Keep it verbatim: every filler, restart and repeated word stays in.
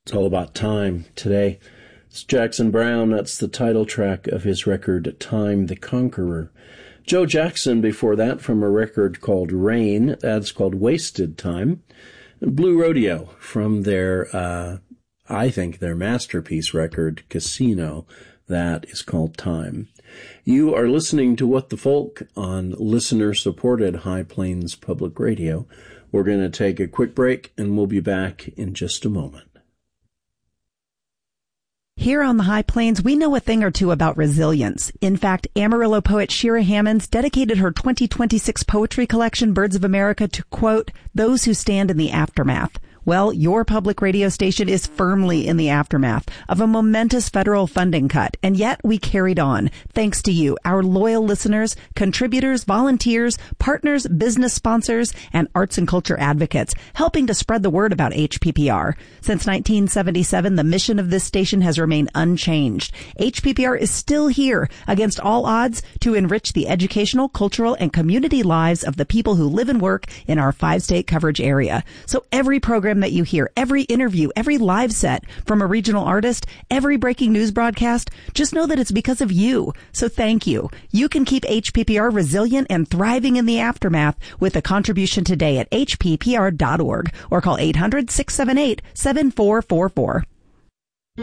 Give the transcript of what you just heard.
It's all about time today. It's Jackson Browne. That's the title track of his record, Time the Conqueror. Joe Jackson before that from a record called Rain. That's called Wasted Time. And Blue Rodeo from their, uh, I think their masterpiece record, Casino. That is called Time. You are listening to What the Folk on listener-supported High Plains Public Radio. We're going to take a quick break, and we'll be back in just a moment. Here on the High Plains, we know a thing or two about resilience. In fact, Amarillo poet Shira Hammonds dedicated her twenty twenty-six poetry collection, Birds of America, to, quote, those who stand in the aftermath. Well, your public radio station is firmly in the aftermath of a momentous federal funding cut, and yet we carried on, thanks to you, our loyal listeners, contributors, volunteers, partners, business sponsors, and arts and culture advocates, helping to spread the word about H P P R. Since nineteen seventy-seven, the mission of this station has remained unchanged. H P P R is still here, against all odds, to enrich the educational, cultural, and community lives of the people who live and work in our five-state coverage area. So every program that you hear, every interview, every live set from a regional artist, every breaking news broadcast, just know that it's because of you. So thank you. You can keep H P P R resilient and thriving in the aftermath with a contribution today at H P P R dot org or call eight hundred, six seven eight, seven four four four.